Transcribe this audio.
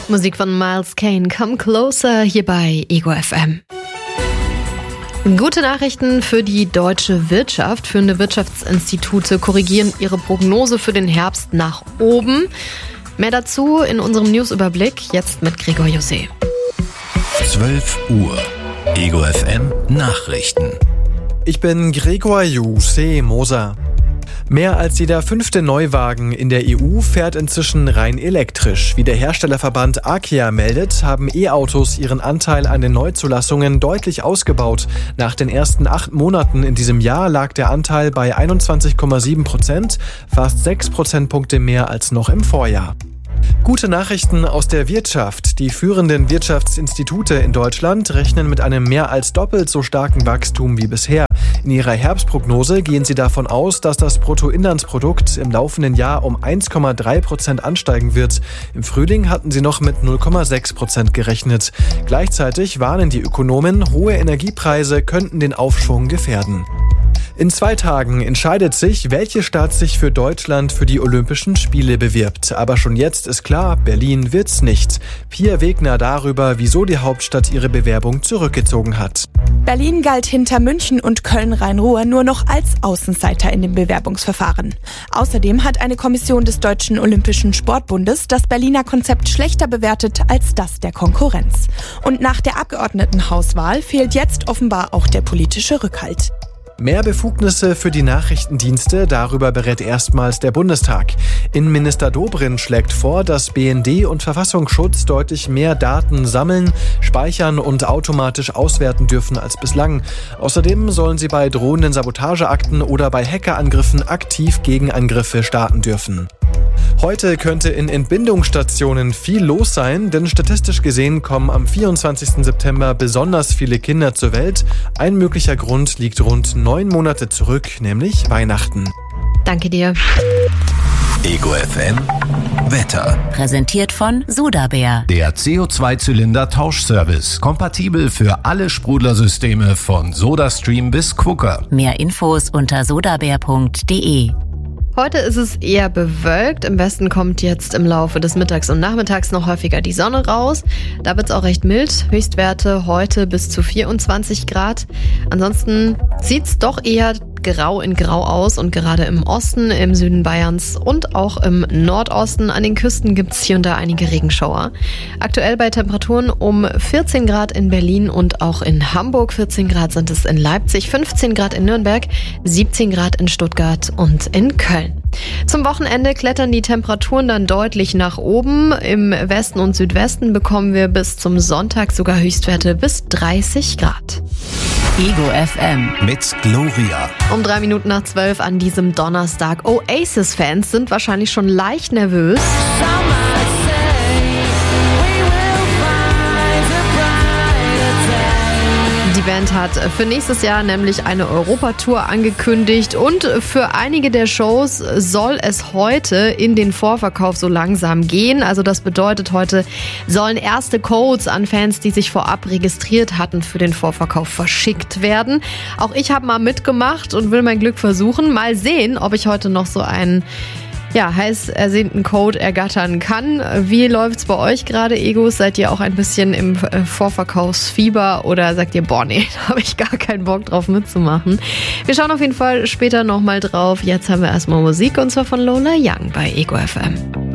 Musik von Miles Kane, Come Closer, hier bei Ego FM. Gute Nachrichten für die deutsche Wirtschaft. Führende Wirtschaftsinstitute korrigieren ihre Prognose für den Herbst nach oben. Mehr dazu in unserem Newsüberblick, jetzt mit Gregor José. 12 Uhr. Ego FM Nachrichten. Ich bin Gregor José Moser. Mehr als jeder 5. Neuwagen in der EU fährt inzwischen rein elektrisch. Wie der Herstellerverband AKEA meldet, haben E-Autos ihren Anteil an den Neuzulassungen deutlich ausgebaut. Nach den ersten 8 Monaten in diesem Jahr lag der Anteil bei 21,7%, fast 6 Prozentpunkte mehr als noch im Vorjahr. Gute Nachrichten aus der Wirtschaft. Die führenden Wirtschaftsinstitute in Deutschland rechnen mit einem mehr als doppelt so starken Wachstum wie bisher. In ihrer Herbstprognose gehen sie davon aus, dass das Bruttoinlandsprodukt im laufenden Jahr um 1,3% ansteigen wird. Im Frühling hatten sie noch mit 0,6% gerechnet. Gleichzeitig warnen die Ökonomen, hohe Energiepreise könnten den Aufschwung gefährden. In 2 Tagen entscheidet sich, welche Stadt sich für Deutschland für die Olympischen Spiele bewirbt. Aber schon jetzt ist klar, Berlin wird's nicht. Pia Wegner darüber, wieso die Hauptstadt ihre Bewerbung zurückgezogen hat. Berlin galt hinter München und Köln-Rhein-Ruhr nur noch als Außenseiter in dem Bewerbungsverfahren. Außerdem hat eine Kommission des Deutschen Olympischen Sportbundes das Berliner Konzept schlechter bewertet als das der Konkurrenz. Und nach der Abgeordnetenhauswahl fehlt jetzt offenbar auch der politische Rückhalt. Mehr Befugnisse für die Nachrichtendienste, darüber berät erstmals der Bundestag. Innenminister Dobrindt schlägt vor, dass BND und Verfassungsschutz deutlich mehr Daten sammeln, speichern und automatisch auswerten dürfen als bislang. Außerdem sollen sie bei drohenden Sabotageakten oder bei Hackerangriffen aktiv Gegenangriffe starten dürfen. Heute könnte in Entbindungsstationen viel los sein, denn statistisch gesehen kommen am 24. September besonders viele Kinder zur Welt. Ein möglicher Grund liegt rund 9 Monate zurück, nämlich Weihnachten. Danke dir. Ego FM Wetter. Präsentiert von Sodabär. Der CO2-Zylinder-Tauschservice. Kompatibel für alle Sprudlersysteme von SodaStream bis Quooker. Mehr Infos unter sodabär.de. Heute ist es eher bewölkt. Im Westen kommt jetzt im Laufe des Mittags und Nachmittags noch häufiger die Sonne raus. Da wird es auch recht mild. Höchstwerte heute bis zu 24 Grad. Ansonsten sieht es doch eher grau in grau aus und gerade im Osten, im Süden Bayerns und auch im Nordosten an den Küsten gibt es hier und da einige Regenschauer. Aktuell bei Temperaturen um 14 Grad in Berlin und auch in Hamburg, 14 Grad sind es in Leipzig, 15 Grad in Nürnberg, 17 Grad in Stuttgart und in Köln. Zum Wochenende klettern die Temperaturen dann deutlich nach oben. Im Westen und Südwesten bekommen wir bis zum Sonntag sogar Höchstwerte bis 30 Grad. Ego FM Mit Gloria. Um 3:03 an diesem Donnerstag. Oasis-Fans sind wahrscheinlich schon leicht nervös. Die Band hat für nächstes Jahr nämlich eine Europatour angekündigt und für einige der Shows soll es heute in den Vorverkauf so langsam gehen. Also das bedeutet, heute sollen erste Codes an Fans, die sich vorab registriert hatten, für den Vorverkauf verschickt werden. Auch ich habe mal mitgemacht und will mein Glück versuchen. Mal sehen, ob ich heute noch so einen heiß ersehnten Code ergattern kann. Wie läuft's bei euch gerade, Egos? Seid ihr auch ein bisschen im Vorverkaufsfieber oder sagt ihr, boah, nee, da habe ich gar keinen Bock drauf mitzumachen? Wir schauen auf jeden Fall später nochmal drauf. Jetzt haben wir erstmal Musik und zwar von Lola Young bei Ego FM.